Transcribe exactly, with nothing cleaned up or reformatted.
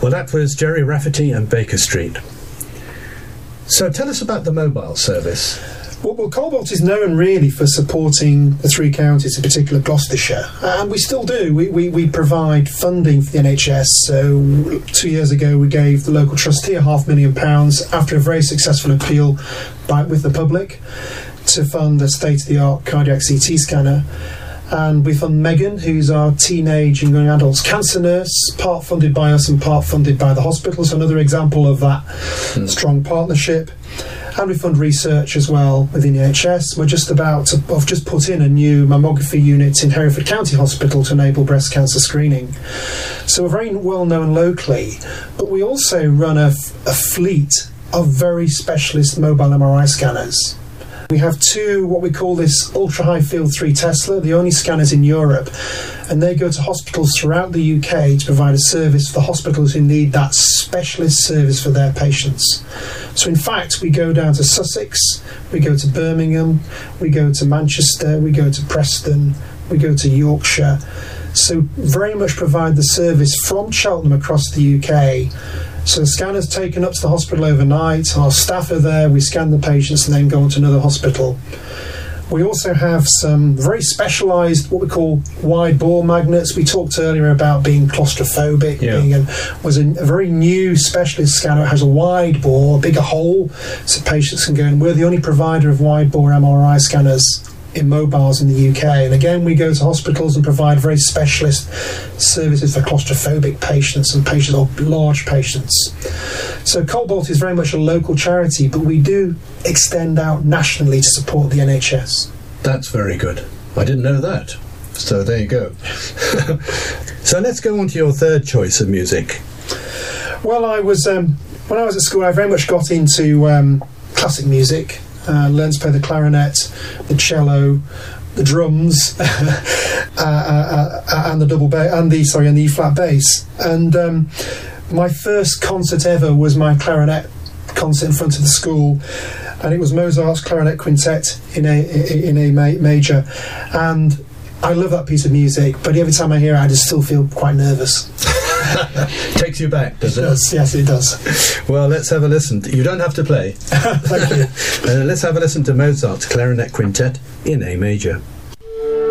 Well, that was Gerry Rafferty and Baker Street. So tell us about the mobile service. Well, well, Cobalt is known really for supporting the three counties, in particular Gloucestershire, and we still do. We, we, we provide funding for the N H S. So two years ago we gave the local trustee a half million pounds after a very successful appeal by, with the public to fund a state-of-the-art cardiac C T scanner. And we fund Megan, who's our teenage and young adults cancer nurse, part funded by us and part funded by the hospital. So another example of that mm. strong partnership. And we fund research as well within the N H S. We're just about to, I've just put in a new mammography unit in Hereford County Hospital to enable breast cancer screening. So we're very well known locally, but we also run a, a fleet of very specialist mobile M R I scanners. We have two, what we call this ultra-high field three Tesla, the only scanners in Europe, and they go to hospitals throughout the U K to provide a service for the hospitals who need that specialist service for their patients. So in fact, we go down to Sussex, we go to Birmingham, we go to Manchester, we go to Preston, we go to Yorkshire. So very much provide the service from Cheltenham across the U K. So the scanner's taken up to the hospital overnight, our staff are there, we scan the patients and then go on to another hospital. We also have some very specialised, what we call wide bore magnets. We talked earlier about being claustrophobic, yeah. being an, was a, a very new specialist scanner. It has a wide bore, a bigger hole, so patients can go in. We're the only provider of wide bore M R I scanners in mobiles in the U K, and again we go to hospitals and provide very specialist services for claustrophobic patients and patients or large patients. So Cobalt is very much a local charity, but we do extend out nationally to support the N H S. That's very good. I didn't know that. So there you go. So let's go on to your third choice of music. Well, I was um, when I was at school I very much got into um, classic music. Uh, learned to play the clarinet, the cello, the drums, uh, uh, uh, and the double bass, and the sorry, and the E flat bass. And um, my first concert ever was my clarinet concert in front of the school, and it was Mozart's Clarinet Quintet in a in a ma- major. And I love that piece of music, but every time I hear it, I just still feel quite nervous. Takes you back, does it? It does, yes, it does. Well, let's have a listen. You don't have to play. Thank you. Uh, let's have a listen to Mozart's Clarinet Quintet in A major.